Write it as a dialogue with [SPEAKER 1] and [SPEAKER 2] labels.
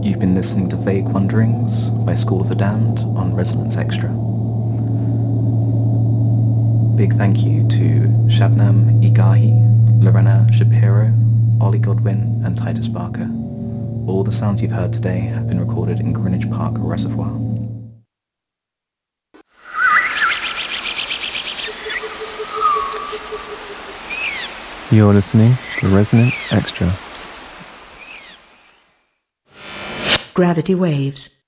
[SPEAKER 1] You've been listening to Vague Wanderings by School of the Damned on Resonance Extra. Big thank you to Shabnam Igahi, Lorena Shapiro, Ollie Godwin and Titus Barker. All the sounds you've heard today have been recorded in Greenwich Park Reservoir.
[SPEAKER 2] You're listening to Resonance Extra.
[SPEAKER 3] Gravity Waves.